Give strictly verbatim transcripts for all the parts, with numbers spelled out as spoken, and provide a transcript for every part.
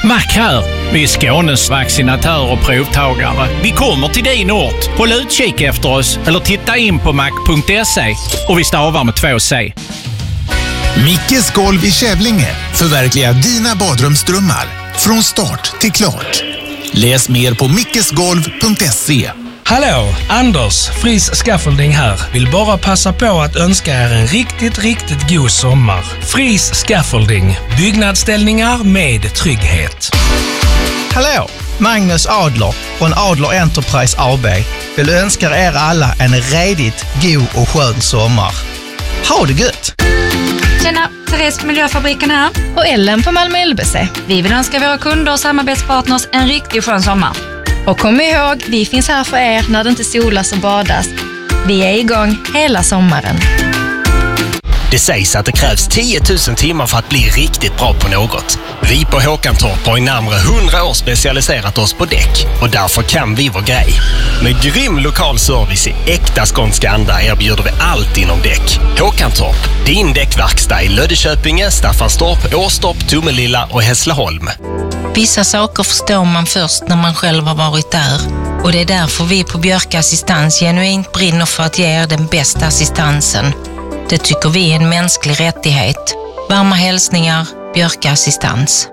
Mac här. Vi är Skånes vaccinatör och provtagare. Vi kommer till din ort. Håll utkik efter oss eller titta in på mac punkt se och vi stavar med två C. Mickes golv i Kävlinge förverkligar dina badrumsdrömmar från start till klart. Läs mer på mickesgolv punkt se. Hallå, Anders, Fris Scaffolding här. Vill bara passa på att önska er en riktigt, riktigt god sommar. Fris Scaffolding, byggnadsställningar med trygghet. Hallå, Magnus Adler från Adler Enterprise A B vill önska er alla en redigt god och skön sommar. Ha det gött! Tjena, Therese på Miljöfabriken här. Och Ellen på Malmö L B C. Vi vill önska våra kunder och samarbetspartners en riktigt skön sommar. Och kom ihåg, vi finns här för er när det inte solas och badas. Vi är igång hela sommaren. Det sägs att det krävs tio tusen timmar för att bli riktigt bra på något. Vi på Håkantorp har i närmare hundra år specialiserat oss på däck och därför kan vi vår grej. Med grym lokal service i äkta skånska anda erbjuder vi allt inom däck. Håkantorp, din däckverkstad i Löddeköpinge, Staffanstorp, Åstorp, Tomelilla och Hässleholm. Vissa saker förstår man först när man själv har varit där. Och det är därför vi på Björk Assistans genuint brinner för att ge er den bästa assistansen. Det tycker vi är en mänsklig rättighet. Varma hälsningar, Björk Assistans.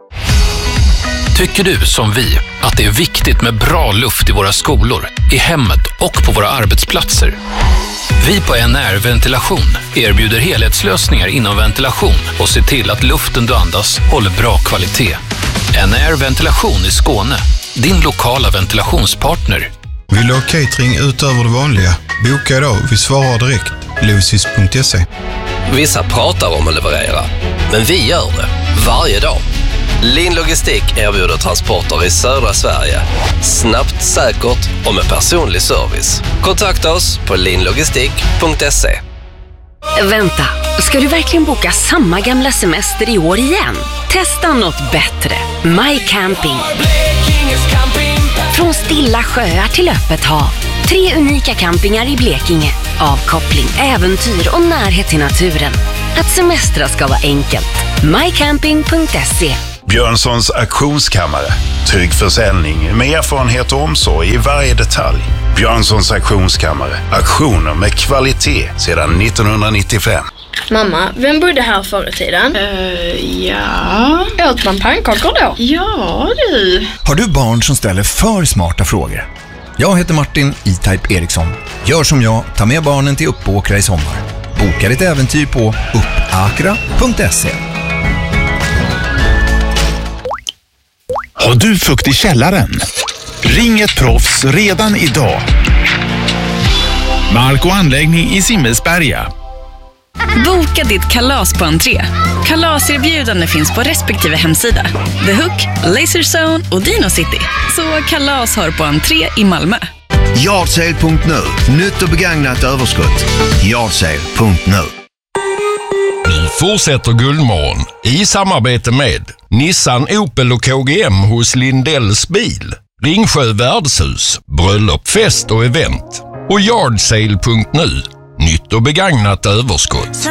Tycker du som vi att det är viktigt med bra luft i våra skolor, i hemmet och på våra arbetsplatser? Vi på N R Ventilation erbjuder helhetslösningar inom ventilation och ser till att luften du andas håller bra kvalitet. N R Ventilation i Skåne, din lokala ventilationspartner. Vill du ha catering utöver det vanliga? Boka idag, vi svarar direkt. Lucis punkt se. Vissa pratar om att leverera, men vi gör det varje dag. Lin Logistik erbjuder transporter i södra Sverige. Snabbt, säkert och med personlig service. Kontakta oss på linlogistik punkt se. Vänta, ska du verkligen boka samma gamla semester i år igen? Testa något bättre. My Camping. Från stilla sjöar till öppet hav. Tre unika campingar i Blekinge. Avkoppling, äventyr och närhet till naturen. Att semestra ska vara enkelt. my camping punkt se. Björnssons auktionskammare. Trygg försäljning med erfarenhet och omsorg i varje detalj. Björnssons auktionskammare. Auktioner med kvalitet sedan nittonhundranittiofem. Mamma, vem bodde här förr i tiden? Uh, ja... Åt man pannkakor då? Ja, du. Har du barn som ställer för smarta frågor? Jag heter Martin E-Type Eriksson. Gör som jag, ta med barnen till Uppåkra i sommar. Boka ditt äventyr på uppakra punkt se. Har du fukt i källaren? Ring ett proffs redan idag. Mark och anläggning i Simmelsberga. Boka ditt kalas på entré. Kalaserbjudande finns på respektive hemsida. The Hook, Laserzone och Dino City. Så kalas har på entré i Malmö. Yardsale punkt nu. Nytt och begagnat överskott. Yardsale punkt nu. Vi fortsätter Guldmorgon i samarbete med Nissan, Opel och K G M hos Lindells bil, Ringsjö värdshus, bröllop, fest och event och Yardsale punkt nu. Nytt och begagnat överskott.